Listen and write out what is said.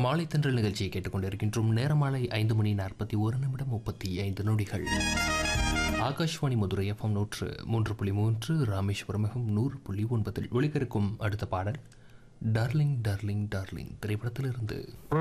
மாலை தென்றல் நிகழ்ச்சியை கேட்டுக்கொண்டிருக்கின்றோம். நேரமாலை 5:41 35 ஆகாஷ்வாணி மதுரை FM 103.3 ராமேஸ்வரம் FM 100.9 ஒலிபரப்பும் அடுத்த பாடல் டார்லிங் டார்லிங் டார்லிங் திரைப்படத்திலிருந்து.